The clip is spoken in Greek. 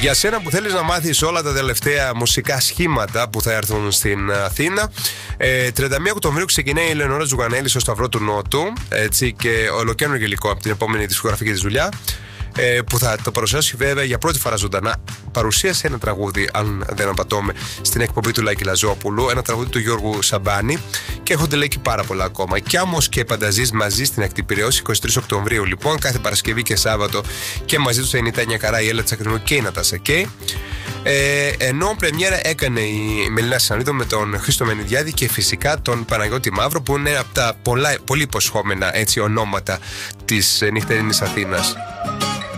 Για σένα που θέλεις να μάθεις όλα τα τελευταία μουσικά σχήματα που θα έρθουν στην Αθήνα, 31 Οκτωβρίου ξεκινάει η Ελεονόρα Τζουγανέλη στο Σταυρό του Νότου, έτσι, και ολοκαίρινο υλικό από την επόμενη δισκογραφική της δουλειά, που θα το παρουσιάσει βέβαια για πρώτη φορά ζωντανά. Παρουσίασε ένα τραγούδι, αν δεν απατώμε, στην εκπομπή του Λάκη Λαζόπουλου, ένα τραγούδι του Γιώργου Σαμπάνη, και έχονται λέει και πάρα πολλά ακόμα. Κι όμως και Πανταζής μαζί στην Ακτή Πειραιώς, 23 Οκτωβρίου λοιπόν, κάθε Παρασκευή και Σάββατο, και μαζί του θα είναι η Τάνια Καρά, η Έλα Τσακρινού και η Νατάσα Κέι. Ενώ πρεμιέρα έκανε η Μελίνα Σανίδο με τον Χρήστο Μενιδιάδη και φυσικά τον Παναγιώτη Μαύρο, που είναι από τα πολύ υποσχόμενα, έτσι, ονόματα της νυχτερινής Αθήνας.